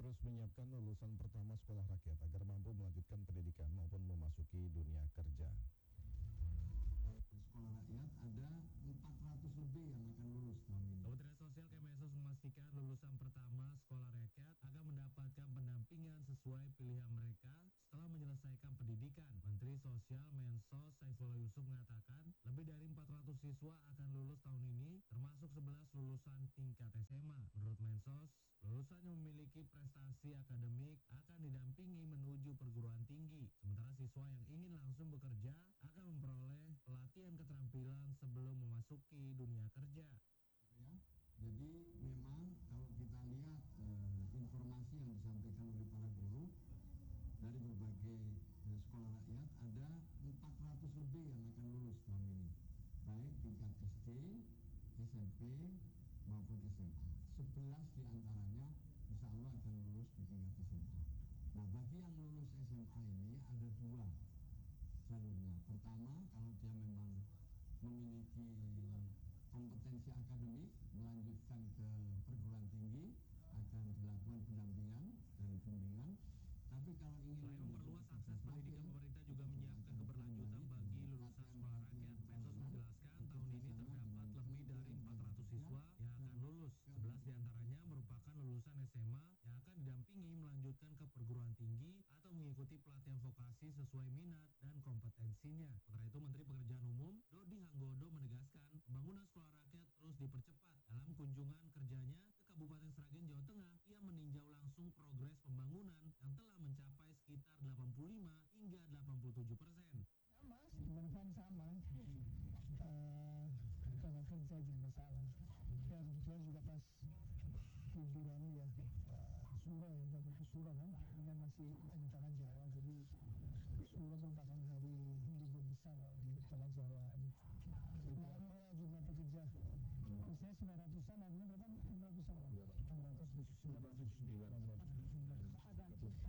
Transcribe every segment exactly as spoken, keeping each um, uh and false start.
terus menyiapkan lulusan pertama sekolah rakyat agar mampu melanjutkan pendidikan maupun memasuki dunia kerja. Sekolah rakyat ada empat ratus lebih yang akan lulus tahun ini. Kementerian Sosial Kemensos memastikan lulusan pertama sekolah rakyat akan mendapatkan pendampingan sesuai pilihan mereka setelah menyelesaikan pendidikan. Menteri Sosial Mensos Saifullah Yusuf mengatakan lebih dari empat ratus siswa akan lulus tahun ini, termasuk sebelas lulusan tingkat S M A. Menurut Mensos, lulusan yang memiliki prestasi akademik akan didampingi menuju perguruan tinggi, sementara siswa yang ingin langsung bekerja akan memperoleh pelatihan keterampilan sebelum memasuki dunia kerja. Ya, jadi memang kalau kita lihat eh, informasi yang disampaikan oleh para guru dari berbagai eh, sekolah rakyat, ada empat ratus lebih yang akan lulus tahun ini, baik tingkat S D, S M P maupun S M A. sebelas diantaranya insya Allah akan lulus di tingkat S M A. Nah, bagi yang lulus S M A ini ada dua jalurnya. Pertama, kalau dia memang memiliki kompetensi akademik melanjutkan ke perguruan tinggi, akan dilakukan pendampingan dan bimbingan. Tapi kalau ingin Selain memperluas akses pendidikan, pemerintah juga menyiapkan keberlanjutan bagi lulusan sekolah rakyat. Mensos menjelaskan tahun ini terdapat lebih dari empat ratus siswa yang akan lulus. sebelas diantaranya merupakan lulusan S M A yang akan didampingi melanjutkan ke perguruan tinggi atau mengikuti pelatihan vokasi sesuai minat dan kompetensinya. Sementara itu, Menteri Pekerjaan Umum Dodi Hanggodo menegaskan pembangunan sekolah rakyat terus dipercepat. Dalam kunjungan kerjanya ke Kabupaten Sragen, Jawa Tengah, ia meninjau langsung progres pembangunan yang telah mencapai sekitar delapan puluh lima hingga delapan puluh tujuh persen. Sama, sebenarnya sama. Uh, karena kerja aja masalah. Ya kebetulan juga pas liburan ya, uh, Suro ya, jatuh ke Suro kan, ini kan masih di tanah Jawa, jadi Suro merupakan hari libur besar di tanah Jawa. Berapa jumlah pekerja? Misalnya sembilan ratusan, artinya berapa? enam ratusan? enam ratus sembilan ratus sembilan. Ada.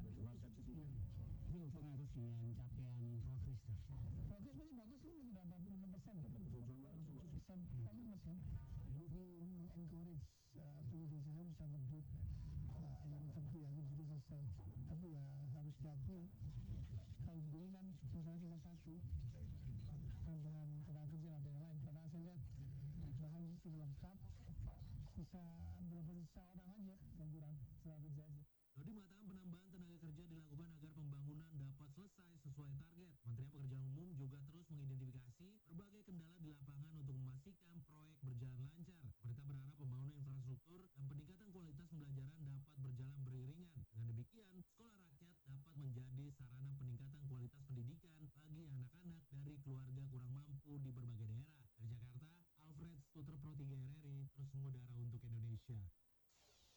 Ini pengaruh dengan capaian progres. Progres masih bagus loh, sudah empat puluh enam persen. Persen, tapi masih ini encourage aktivitas saya bisa berdua yang tentu ya begitu selesai. Tapi ya harus diakui tahun ini kan misalnya cuma satu, dan dengan tenaga kerja ada yang lain. Karena saya lihat bahan sudah lengkap, bisa berapa seorang aja yang kurang tenaga kerja aja. Dodi mengatakan penambahan tenaga kerja dilakukan agar pembangunan dapat selesai sesuai target. Kementerian Pekerjaan Umum juga terus mengidentifikasi berbagai kendala di lapangan untuk memastikan proyek berjalan lancar. Pemerintah berharap pembangunan infrastruktur dan peningkatan kualitas pembelajaran dapat berjalan beriringan. Dengan demikian, sekolah rakyat dapat menjadi sarana peningkatan kualitas pendidikan bagi anak-anak dari keluarga kurang mampu di berbagai daerah. Dari Jakarta, Alfred Stuter Pro tiga R R I, terus mengudara untuk Indonesia.